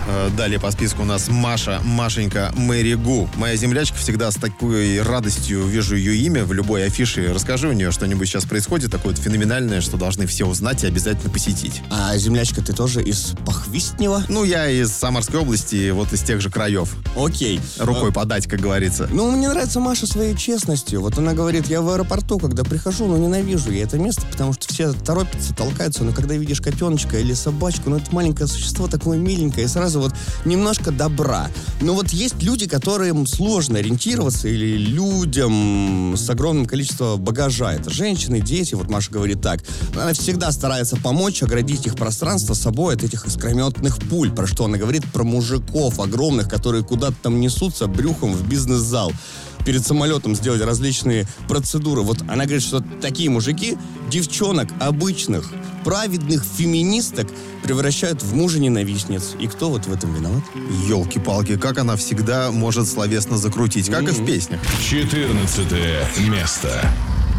Далее по списку у нас Машенька Мэри Гу. Моя землячка, всегда с такой радостью вижу ее имя в любой афише. Расскажи у нее, что-нибудь сейчас происходит такое вот феноменальное, что должны все узнать и обязательно посетить. А землячка, ты тоже из Похвистнева? Ну, я из Самарской области, вот из тех же краев. Окей. Рукой подать, как говорится. Ну, мне нравится Маша своей честностью. Вот она говорит, я в аэропорту, когда прихожу, ненавижу я это место, потому что все торопятся, толкаются, но когда видишь котеночка или собачку, это маленькое существо такое миленькое, и сразу вот немножко добра. Но вот есть люди, которым сложно ориентироваться, или людям с огромным количеством багажа. Это женщины, дети. Вот Маша говорит так. Она всегда старается помочь, оградить их пространство собой от этих искрометных пуль. Про что она говорит? Про мужиков огромных, которые куда-то там несутся брюхом в бизнес-зал. Перед самолетом сделать различные процедуры. Вот она говорит, что такие мужики девчонок обычных, праведных феминисток превращают в мужа-ненавистниц. И кто вот в этом виноват? Ёлки-палки, как она всегда может словесно закрутить, как и в песнях. 14 место.